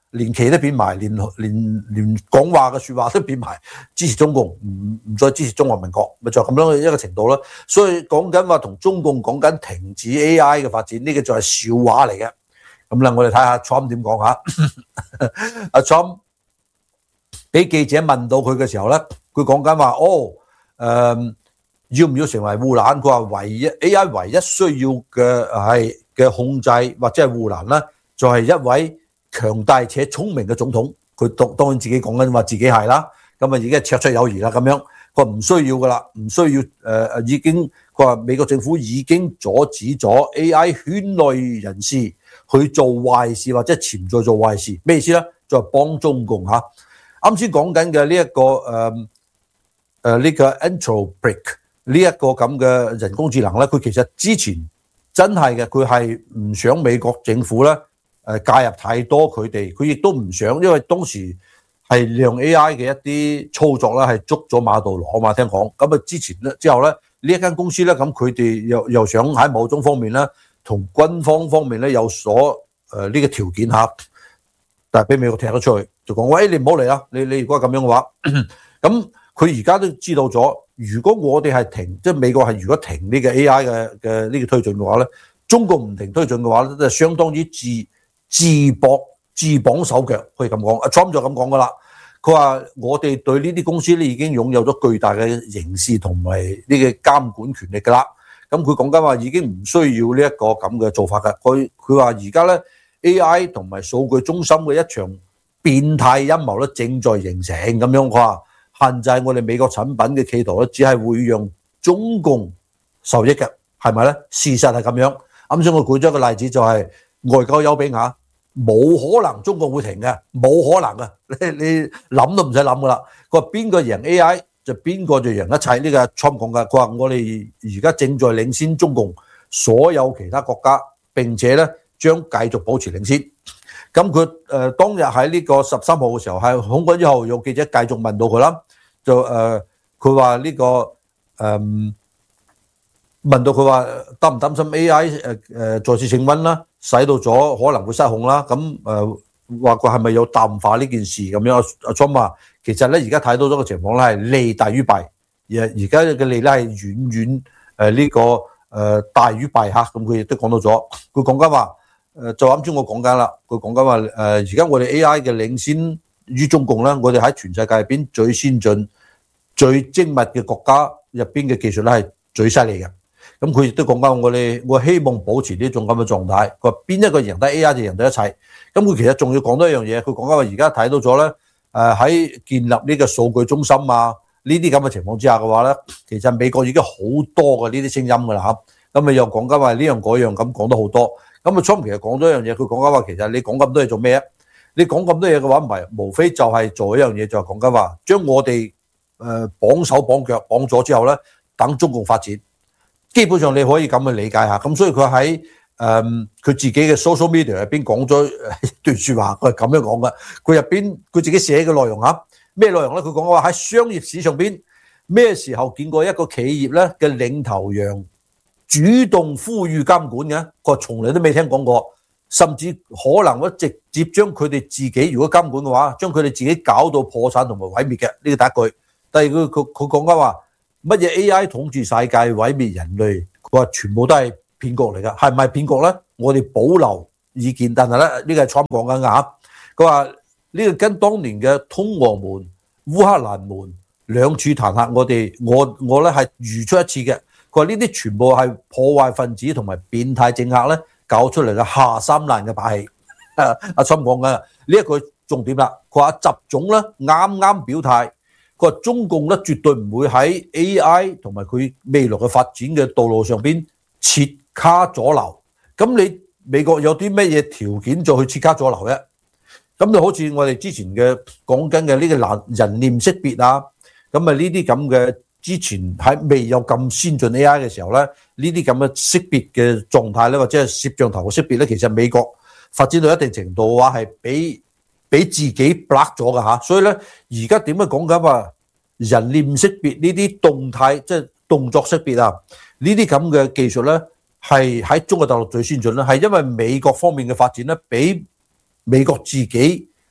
Speaker 1: 連旗都變埋，連連連講話嘅説話都變埋，支持中共，唔唔再支持中華民國，咪就咁樣一個程度咯。所以講緊話同中共講緊停止 A I 嘅發展，呢個就係笑話嚟嘅。咁啦，我哋睇下 Trump 點講嚇。阿 Trump 俾記者問到佢嘅時候咧，佢講緊話哦，誒要唔要成為護欄？佢話唯一 A I 唯一需要嘅係嘅控制或者係護欄咧，就係一位強大且聰明嘅總統。佢當當然自己講緊話自己係啦，咁啊已經係綽綽有餘啦咁樣。佢話唔需要噶啦，唔需要誒誒已經，佢話美國政府已經阻止咗 A I 圈內人士去做壞事或者潛在做壞事。咩意思咧？就係幫中共嚇。啱先講緊嘅呢一個誒誒呢個 Anthropic 呢一個咁嘅人工智能咧，佢其實之前真係嘅，佢係唔想美國政府咧誒介入太多佢哋，佢亦都唔想，因為當時係量 A I 嘅一啲操作咧係捉咗馬杜羅嘛，聽講咁啊之前咧之後咧呢一間公司咧，咁佢哋又又想喺某種方面咧同軍方方面咧有所誒呢個條件嚇，但係俾美國踢咗出去，就講喂，你唔好嚟啦，你你如果咁樣嘅話，咁佢而家都知道咗，如果我哋係停，即係美國係如果停呢個 A I 嘅嘅呢個推進嘅話咧，中國唔停推進嘅話咧，就相當於自自綁自綁手腳，可以咁講。阿 Trump 就咁講噶啦，佢話我哋對呢啲公司咧已經擁有咗巨大嘅刑事同埋呢個監管權力噶啦。咁佢講緊話已經唔需要呢一個咁嘅做法㗎。佢佢話而家咧 A I 同埋數據中心嘅一場變態陰謀咧正在形成咁樣。佢話限制我哋美國產品嘅企圖咧，只係會讓中共受益嘅，係咪咧？事實係咁樣。啱先我舉咗一個例子，就係外交休兵嚇，冇可能中共會停嘅，冇可能嘅，你你諗都唔使諗噶啦。佢話邊個贏 A I 就邊個就贏一切，呢個 Trump 講嘅。佢話我哋而家正在領先中共所有其他國家，並且咧將繼續保持領先。咁佢誒當日喺呢個十三號嘅時候，係空軍之後有記者繼續問到佢啦，就誒佢話呢個誒、呃、問到佢話擔唔擔心 A I 誒誒再次升溫啦，使到咗可能會失控啦。咁誒話佢係咪有淡化呢件事咁樣？阿 Trump 話其實咧而家睇到咗個情況咧係利大於弊，而而家嘅利咧係遠遠誒呢個誒、呃、大於弊嚇。咁佢亦都講到咗，佢講緊話。誒就啱先我講緊啦，佢講緊話誒而家我哋 A I 嘅領先於中共咧，我哋喺全世界入邊最先進、最精密嘅國家入邊嘅技術咧係最犀利嘅。咁佢亦都講緊我哋，我希望保持呢種咁嘅狀態。佢話邊一個贏得 A I 就贏得一切。咁佢其實仲要講多一樣嘢，佢講緊話而家睇到咗咧誒喺建立呢個數據中心啊呢啲咁嘅情況之下嘅話咧，其實美國已經好多嘅呢啲聲音㗎啦嚇。咁啊又講緊話呢樣嗰樣咁講得好多。咁啊 Trump 其實講咗一樣嘢，佢講緊話其實你講咁多嘢做咩啊？你講咁多嘢嘅話，唔係無非就係做一樣嘢，就係講緊話將我哋誒綁手綁腳綁咗之後咧，等中共發展。基本上你可以咁去理解下。咁所以佢喺誒佢自己嘅 social media 入邊講咗一段説話，佢係咁樣講嘅。佢入邊佢自己寫嘅內容嚇咩內容咧？佢講話喺商業史上邊咩時候見過一個企業咧嘅領頭羊主動呼籲監管嘅，佢從嚟都未聽講過，甚至可能會直接將佢哋自己如果監管嘅話，將佢哋自己搞到破產同埋毀滅嘅。呢個第一句。第二句佢佢講緊話乜嘢 A I 統治世界毀滅人類，佢話全部都係騙局嚟㗎。係唔係騙局咧？我哋保留意見，但係咧呢個係 Trump 講緊㗎嚇。佢話呢個跟當年嘅通俄門、烏克蘭門兩處彈劾我哋，我我咧係如出一轍嘅。佢話呢啲全部係破壞分子同埋變態政客咧搞出嚟嘅下三濫嘅把戲。阿 Trump 講緊呢一句重點啦。佢話習總咧啱啱表態，佢話中共咧絕對唔會喺 A I 同埋佢未來嘅發展嘅道路上邊設卡阻撓。咁你美國有啲咩嘢條件再去設卡阻撓咧？咁就好似我哋之前嘅講緊嘅呢個人人臉識別啊，咁啊呢啲咁嘅。之前喺未有咁先進 A I 嘅時候咧，呢啲咁嘅識別嘅狀態咧，或者係攝像頭嘅識別咧，其實美國發展到一定程度嘅話，係俾俾自己 block 咗㗎嚇。所以咧，而家點解講緊話人臉識別呢啲動態，即係動作識別啊？呢啲咁嘅技術咧，係喺中國大陸最先進啦，係因為美國方面嘅發展咧，比美國自己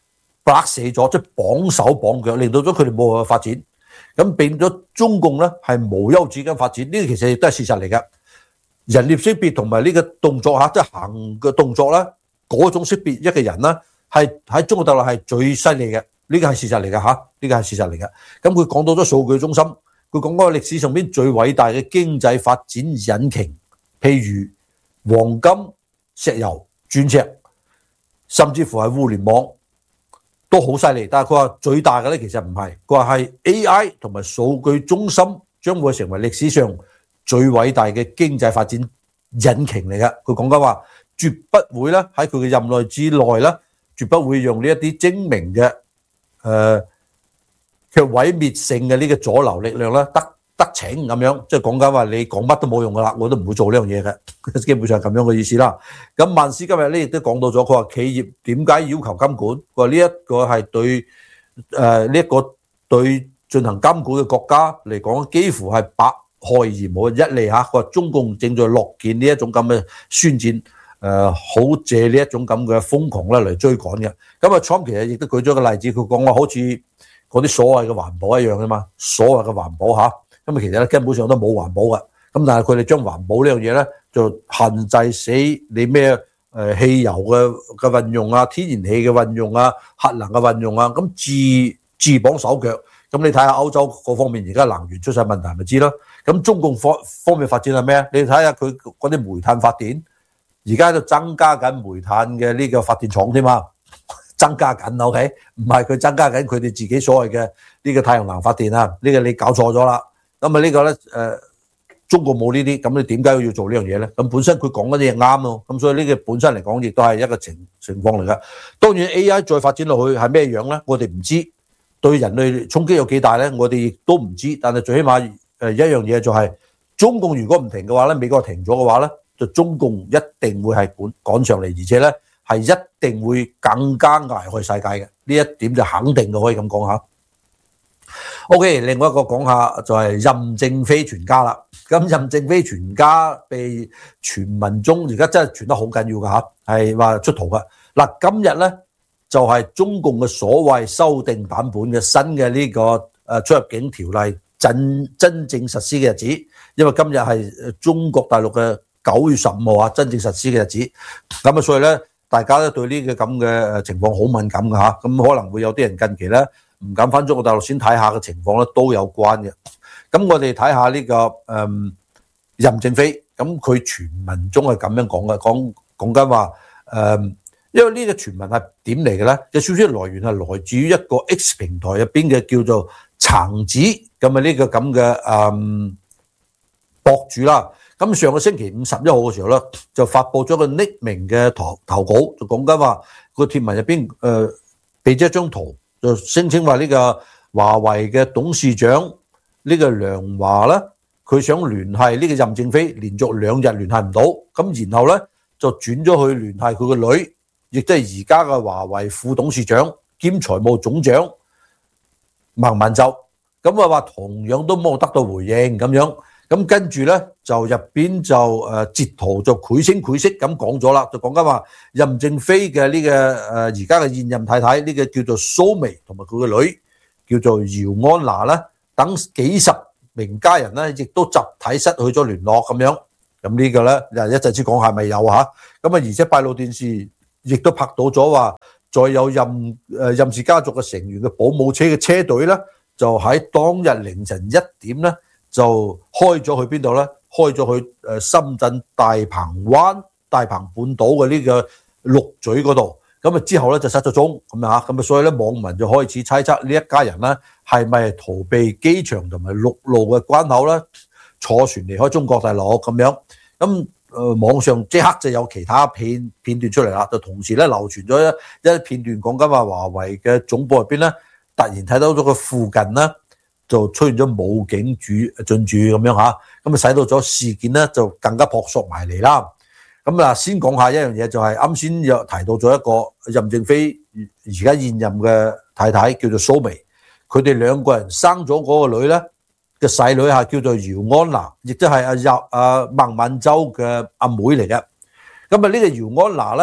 Speaker 1: 勒死咗，即係綁手綁腳，令到咗佢哋冇辦法發展。咁變咗中共咧係無休止咁發展，呢個其實亦都係事實嚟嘅。人臉識別同埋呢個動作嚇，即係行嘅動作啦，嗰種識別一個人啦，係喺中國大陸係最犀利嘅，呢個係事實嚟嘅嚇，呢個係事實嚟嘅。咁佢講到咗數據中心，佢講嗰個歷史上邊最偉大嘅經濟發展引擎，譬如黃金、石油、鑽石，甚至乎係互聯網。都好犀利，但係佢話最大嘅咧其實唔係，佢話係 A I 同埋數據中心將會成為歷史上最偉大嘅經濟發展引擎嚟嘅。佢講緊話絕不會咧喺佢嘅任內之內咧，絕不會用呢一啲精明嘅誒嘅毀滅性嘅呢個阻撓力量咧得得逞咁樣，即係講緊話你講乜都冇用噶啦，我都唔會做呢樣嘢嘅，基本上係咁樣嘅意思啦。咁萬斯今日咧亦都講到咗，佢話企業點解要求監管？佢話呢一個係對誒呢一個對進行監管嘅國家嚟講，幾乎係百害而無一利嚇。佢話中共正在樂見呢一種咁嘅宣戰，誒好借呢一種咁嘅瘋狂咧嚟追趕嘅。咁啊，Trump其實亦都舉咗個例子，佢講話好似嗰啲所謂嘅環保一樣啊嘛，所謂嘅環保嚇。咁啊，其實咧根本上都冇環保嘅，咁但係佢哋將環保呢樣嘢咧，就限制死你咩誒汽油嘅嘅運用啊、天然氣嘅運用啊、核能嘅運用啊，咁自自綁手腳。咁你睇下歐洲嗰方面而家能源出晒問題，咪知咯？咁中共方方面發展係咩啊？你睇下佢嗰啲煤炭發電，而家就增加緊煤炭嘅呢個發電廠添嘛，增加緊 ，OK？ 唔係佢增加緊佢哋自己所謂嘅呢個太陽能發電啊，呢個你搞錯咗啦。咁啊呢個咧誒，中國冇呢啲，咁你點解要做呢樣嘢咧？咁本身佢講嗰啲嘢啱咯，咁所以呢個本身嚟講，亦都係一個情情況嚟噶。當然 A I 再發展落去係咩樣咧？我哋唔知，對人類衝擊有幾大咧？我哋亦都唔知。但係最起碼誒一樣嘢就係，中共如果唔停嘅話咧，美國停咗嘅話咧，就中共一定會係趕趕上嚟，而且咧係一定會更加危害世界嘅。呢一點就肯定嘅，可以咁講下。O.K. 另外一個講下就係任正非全家啦。咁任正非全家被傳聞中而家真係傳得好緊要噶嚇，係話出逃噶。嗱，今日咧就係中共嘅所謂修訂版本嘅新嘅呢個誒出入境條例真真正實施嘅日子，因為今日係中國大陸嘅九月十五號啊，真正實施嘅日子。咁啊，所以咧大家咧對呢個咁嘅誒情況好敏感噶嚇，咁可能會有啲人近期咧唔敢返中國大陸先睇下嘅情況咧都有關嘅。咁我哋睇下呢個誒、嗯、任正非，咁佢傳聞中係咁樣講嘅，講講緊話誒，因為呢個傳聞係點嚟嘅咧？嘅消息來源係來自於一個 X 平台入邊嘅叫做橙子咁啊呢個咁嘅誒博主啦。咁上個星期五十一號嘅時候咧，就發佈咗個匿名嘅投投稿，就講緊話個貼文入邊誒俾咗一張圖。就聲稱話呢個華為嘅董事長呢個梁華咧，佢想聯繫呢個任正非，連續兩日聯繫唔到，咁然後咧就轉咗去聯繫佢個女，亦都係而家嘅華為副董事長兼財務總長孟晚舟，咁啊話同樣都冇得到回應咁樣，咁跟住咧就入邊就誒截圖就繪聲繪色咁講咗啦，就講緊話任正非嘅呢個誒而家嘅現任太太呢個叫做蘇眉同埋佢個女叫做姚安娜啦，等幾十名家人咧亦都集體失去咗聯絡咁樣，咁呢個咧又一陣先講係咪有嚇，咁啊而且閉路電視亦都拍到咗話，再有任誒任氏家族嘅成員嘅保姆車嘅車隊咧，就喺當日凌晨一點咧。就開咗去邊度咧？開咗去誒深圳大鵬灣、大鵬半島嘅呢個鹿嘴嗰度。咁啊之後咧就失咗蹤咁啊，咁啊所以咧網民就開始猜測呢一家人咧係咪逃避機場同埋陸路嘅關口咧，坐船離開中國大陸咁樣。咁誒網上即刻就有其他片片段出嚟啦，就同時咧流傳咗一一片段講緊話華為嘅總部入邊咧，突然睇到咗個附近咧。就出現咗武警駐進駐咁樣嚇，咁啊使到咗事件咧就更加撲朔埋嚟啦。咁啊先講下一樣嘢，就係啱先有提到咗一個任正非而家現任嘅太太叫做蘇眉，佢哋兩個人生咗嗰個女咧嘅細女係叫做姚安娜，亦都係阿入阿孟晚舟嘅阿妹嚟嘅。咁啊呢個姚安娜咧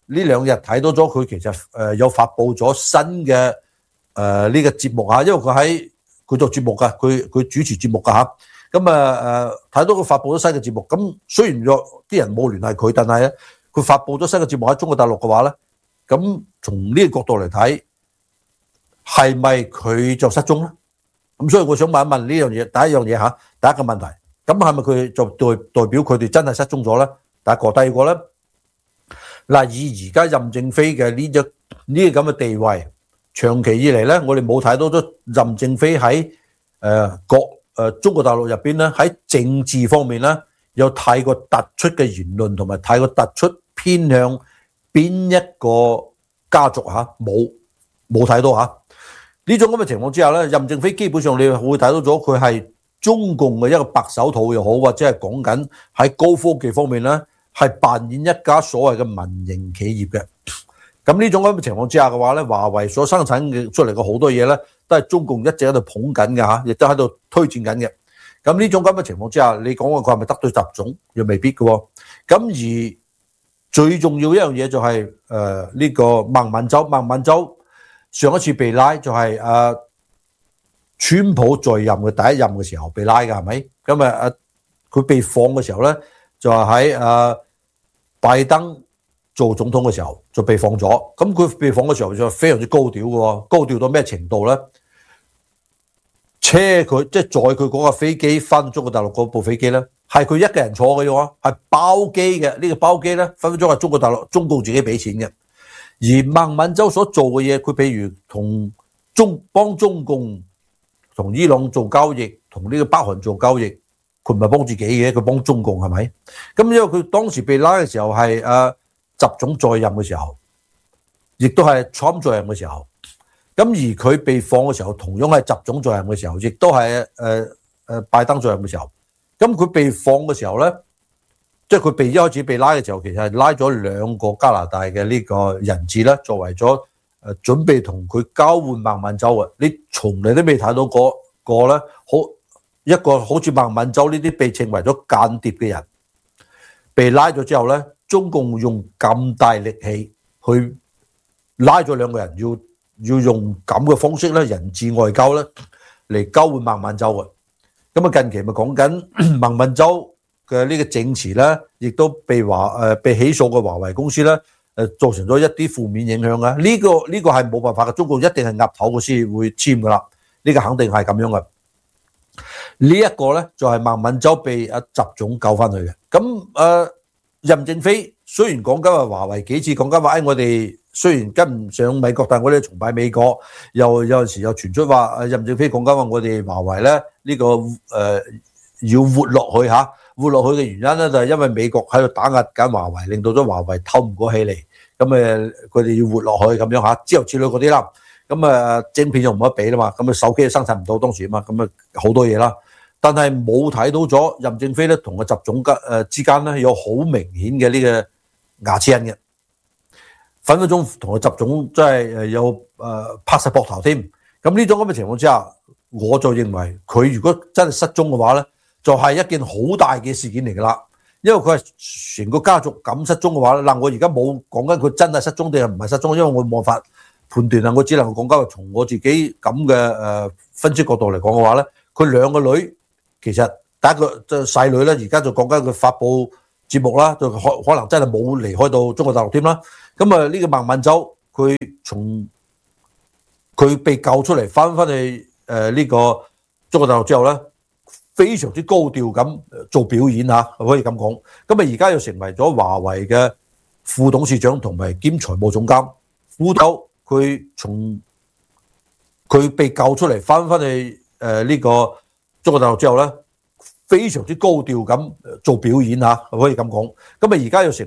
Speaker 1: 呢兩日睇到咗佢其實誒有發布咗新嘅誒呢個節目嚇，因為佢喺佢做節目㗎，佢佢主持節目㗎嚇。咁啊誒睇到佢發布咗新嘅節目，咁雖然有啲人冇聯繫佢，但係咧佢發布咗新嘅節目喺中國大陸嘅話咧，咁從呢個角度嚟睇，係咪佢就失蹤咧？咁所以我想問一問呢樣嘢，第一樣嘢嚇，第一個問題，咁係咪佢就代代表佢哋真係失蹤咗咧？第一個，第二個咧，嗱以而家任正非嘅呢隻呢個咁嘅地位，長期以嚟咧，我哋冇睇到咗任正非喺誒國誒中國大陸入邊咧，喺政治方面咧有太過突出嘅言論，同埋太過突出偏向邊一個家族嚇，冇冇睇到嚇。呢種咁嘅情況之下咧，任正非基本上你會睇到咗佢係中共嘅一個白手套又好，或者係講緊喺高科技方面咧，係扮演一家所謂嘅民營企業嘅。咁呢種咁嘅情況之下嘅話咧，華為所生產嘅出嚟嘅好多嘢咧，都係中共一直喺度捧緊嘅嚇，亦都喺度推薦緊嘅。咁呢種咁嘅情況之下，你講嘅佢係咪得罪習總？又未必嘅喎。咁而最重要一樣嘢就係誒呢個孟晚舟，孟晚舟。上一次被拉就係誒川普在任嘅第一任嘅時候被拉嘅係咪？咁啊佢被放嘅時候咧，就係喺誒拜登做總統嘅時候就被放咗。咁佢被放嘅時候就非常之高調嘅喎，高調到咩程度咧？車佢即係載佢嗰架飛機翻中國大陸嗰部飛機咧，係佢一個人坐嘅喎，係包機嘅。呢個包機咧分分鐘係中國大陸中共自己俾錢嘅。而孟晚舟所做嘅嘢，佢譬如同中幫中共同伊朗做交易，同呢個北韓做交易，佢唔係幫自己嘅，佢幫中共係咪？咁因為佢當時被拉嘅時候係誒習總在任嘅時候，亦都係 Trump 在任嘅時候。咁而佢被放嘅時候，同樣係習總在任嘅時候，亦都係誒誒拜登在任嘅時候。咁佢被放嘅時候咧，即係佢被一開始被拉嘅時候，其實係拉咗兩個加拿大嘅呢個人質咧，作為咗誒準備同佢交換孟晚舟嘅。你從嚟都未睇到過個咧，好一個好似孟晚舟呢啲被稱為咗間諜嘅人，被拉咗之後咧，中共用咁大力氣去拉咗兩個人，要要用咁嘅方式咧，人質外交咧嚟交換孟晚舟嘅。咁啊近期咪講緊孟晚舟嘅呢個證詞咧，亦都被華誒、呃、被起訴嘅華為公司咧，誒、呃、造成咗一啲負面影響啊！呢、這個呢、這個係冇辦法嘅，中共一定係岌頭嘅先會簽噶啦，呢、這個肯定係咁樣嘅。這個、呢一個咧就係、是、孟晚舟被阿習總救翻去嘅。咁誒、呃、任正非雖然講緊話華為幾次講緊話，誒、哎、我哋雖然跟唔上美國，但係我哋崇拜美國。又有陣時又傳出話，任正非講緊話我哋華為咧呢、這個誒、呃、要活落去嚇。活落去嘅原因咧，就係因為美國喺度打壓緊華為，令到咗華為透唔過氣嚟，咁誒佢哋要活落去咁樣嚇，之後之類嗰啲啦，咁誒晶片又唔得俾啦嘛，咁誒手機又生產唔到當時啊嘛，咁誒好多嘢啦，但係冇睇到咗任正非咧同個習總誒之間咧有好明顯嘅呢個牙齒印嘅，分分鐘同個習總真係誒有誒拍實膊頭添，咁呢種咁嘅情況之下，我就認為佢如果真係失蹤嘅話咧，就係一件好大嘅事件嚟㗎啦，因為佢係成個家族咁失蹤嘅話，嗱我而家冇講緊佢真係失蹤定係唔係失蹤，因為我冇辦法判斷啊，我只能夠講緊從我自己咁嘅誒分析角度嚟講嘅話咧，佢兩個女其實第一個即係細女咧，而家就講緊佢發布節目啦，就可可能真係冇離開到中國大陸添啦。咁啊呢個孟晚舟佢從佢被救出嚟翻返去誒呢個中國大陸之後咧，非常之高調咁做表演嚇，可以咁講。咁啊而家又成為咗華為嘅副董事長同埋兼財務總監。副董佢從佢被救出嚟翻返去誒呢個中國大陸之後咧，非常之高調咁做表演嚇，可以咁講。咁啊而家又成